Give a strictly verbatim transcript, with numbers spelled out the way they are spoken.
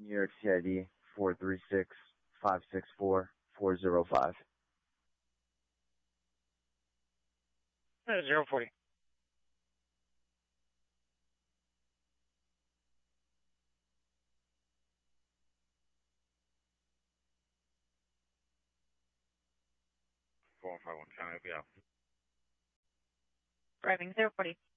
New York C I D four three six five six four four zero five. Uh, zero forty. four one five one, can I help you out? Driving zero forty.